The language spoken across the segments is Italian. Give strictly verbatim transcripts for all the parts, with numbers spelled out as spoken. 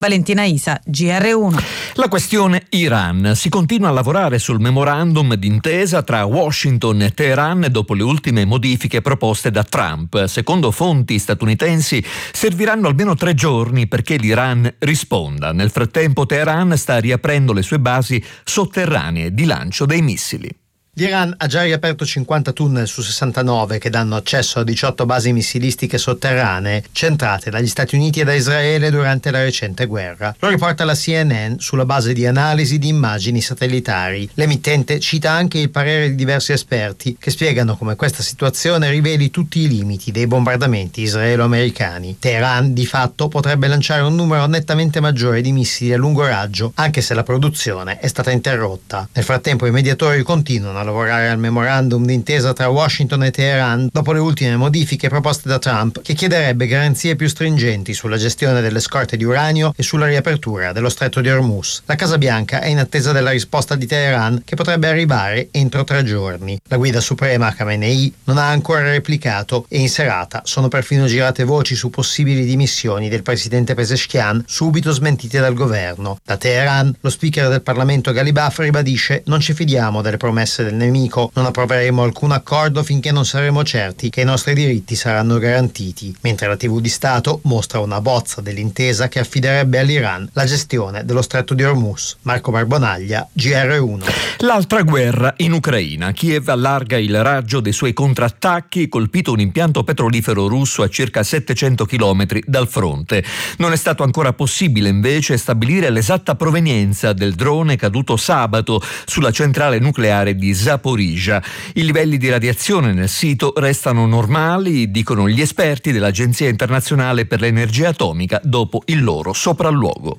Valentina Isa, G R uno. La questione Iran. Si continua a lavorare sul memorandum d'intesa tra Washington e Teheran dopo le ultime modifiche proposte da Trump. Secondo fonti statunitensi serviranno almeno tre giorni perché l'Iran risponda. Nel frattempo Teheran sta riaprendo le sue basi sotterranee di lancio dei missili. L'Iran ha già riaperto cinquanta tunnel su sessantanove che danno accesso a diciotto basi missilistiche sotterranee centrate dagli Stati Uniti e da Israele durante la recente guerra. Lo riporta la C N N sulla base di analisi di immagini satellitari. L'emittente cita anche il parere di diversi esperti che spiegano come questa situazione riveli tutti i limiti dei bombardamenti israelo-americani. Teheran di fatto potrebbe lanciare un numero nettamente maggiore di missili a lungo raggio, anche se la produzione è stata interrotta. Nel frattempo i mediatori continuano a lavorare al memorandum d'intesa tra Washington e Teheran dopo le ultime modifiche proposte da Trump, che chiederebbe garanzie più stringenti sulla gestione delle scorte di uranio e sulla riapertura dello stretto di Hormuz. La Casa Bianca è in attesa della risposta di Teheran, che potrebbe arrivare entro tre giorni. La guida suprema Khamenei non ha ancora replicato e in serata sono perfino girate voci su possibili dimissioni del presidente Pezeshkian, subito smentite dal governo. Da Teheran lo speaker del Parlamento Ghalibaf ribadisce: non ci fidiamo delle promesse del nemico, non approveremo alcun accordo finché non saremo certi che i nostri diritti saranno garantiti, mentre la tivù di Stato mostra una bozza dell'intesa che affiderebbe all'Iran la gestione dello stretto di Hormuz. Marco Barbonaglia, G R uno. L'altra guerra in Ucraina. Kiev allarga il raggio dei suoi contrattacchi, colpito un impianto petrolifero russo a circa settecento chilometri dal fronte. Non è stato ancora possibile invece stabilire l'esatta provenienza del drone caduto sabato sulla centrale nucleare di Zaporizhzhia. I livelli di radiazione nel sito restano normali, dicono gli esperti dell'Agenzia internazionale per l'energia atomica dopo il loro sopralluogo.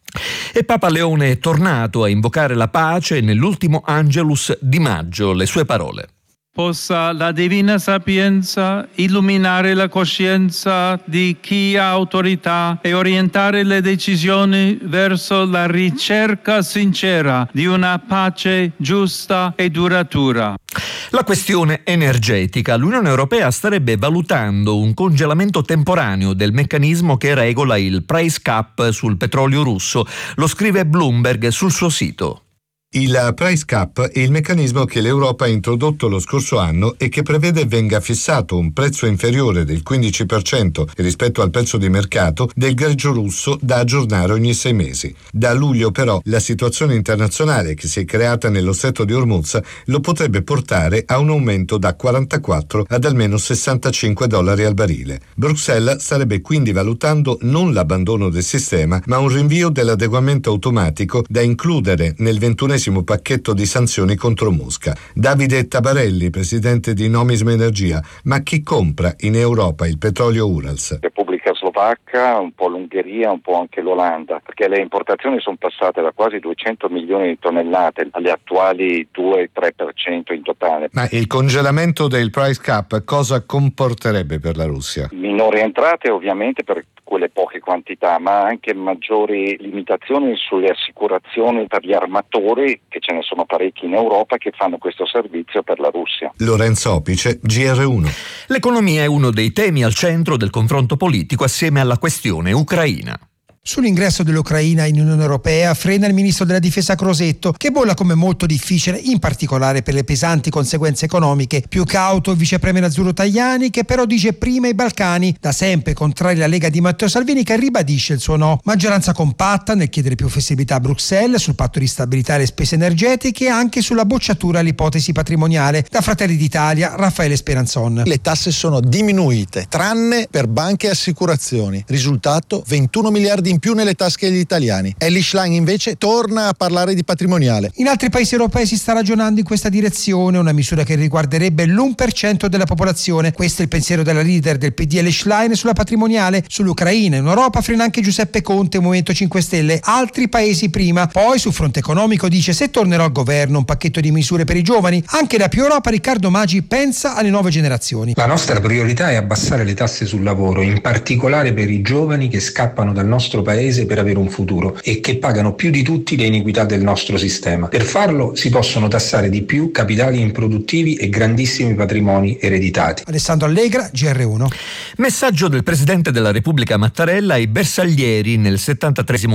E Papa Leone è tornato a invocare la pace nell'ultimo Angelus di maggio. Le sue parole. Possa la divina sapienza illuminare la coscienza di chi ha autorità e orientare le decisioni verso la ricerca sincera di una pace giusta e duratura. La questione energetica. L'Unione Europea starebbe valutando un congelamento temporaneo del meccanismo che regola il price cap sul petrolio russo. Lo scrive Bloomberg sul suo sito. Il price cap è il meccanismo che l'Europa ha introdotto lo scorso anno e che prevede venga fissato un prezzo inferiore del quindici per cento rispetto al prezzo di mercato del greggio russo da aggiornare ogni sei mesi. Da luglio però la situazione internazionale che si è creata nello stretto di Hormuz lo potrebbe portare a un aumento da quarantaquattro ad almeno sessantacinque dollari al barile. Bruxelles starebbe quindi valutando non l'abbandono del sistema, ma un rinvio dell'adeguamento automatico da includere nel ventunesimo pacchetto di sanzioni contro Mosca. Davide Tabarelli, presidente di Nomisma Energia: ma chi compra in Europa il petrolio Urals? Repubblica Slovacca, un po' l'Ungheria, un po' anche l'Olanda, perché le importazioni sono passate da quasi duecento milioni di tonnellate alle attuali due tre per cento in totale. Ma il congelamento del price cap cosa comporterebbe per la Russia? Minori entrate ovviamente per quelle poche quantità, ma anche maggiori limitazioni sulle assicurazioni per gli armatori, che ce ne sono parecchi in Europa che fanno questo servizio per la Russia. Lorenzo Opice, G R uno. L'economia è uno dei temi al centro del confronto politico assieme alla questione ucraina. Sull'ingresso dell'Ucraina in Unione Europea frena il ministro della Difesa Crosetto, che bolla come molto difficile, in particolare per le pesanti conseguenze economiche. Più cauto il vice premier azzurro Tajani, che però dice prima i Balcani, da sempre contraria alla Lega di Matteo Salvini, che ribadisce il suo no. Maggioranza compatta nel chiedere più flessibilità a Bruxelles sul patto di stabilità e le spese energetiche e anche sulla bocciatura all'ipotesi patrimoniale. Da Fratelli d'Italia, Raffaele Speranzon. Le tasse sono diminuite, tranne per banche e assicurazioni. Risultato: ventuno miliardi in più nelle tasche degli italiani. Elly Schlein invece torna a parlare di patrimoniale. In altri paesi europei si sta ragionando in questa direzione, una misura che riguarderebbe l'uno per cento della popolazione. Questo è il pensiero della leader del P D Elly Schlein sulla patrimoniale. Sull'Ucraina in Europa frena anche Giuseppe Conte, Movimento cinque Stelle. Altri paesi prima. Poi sul fronte economico dice: se tornerò al governo un pacchetto di misure per i giovani. Anche da Più Europa Riccardo Maggi pensa alle nuove generazioni. La nostra priorità è abbassare le tasse sul lavoro, in particolare per i giovani che scappano dal nostro paese per avere un futuro e che pagano più di tutti le iniquità del nostro sistema. Per farlo si possono tassare di più capitali improduttivi e grandissimi patrimoni ereditati. Alessandro Allegra, G R uno. Messaggio del Presidente della Repubblica Mattarella ai bersaglieri nel settantatreesimo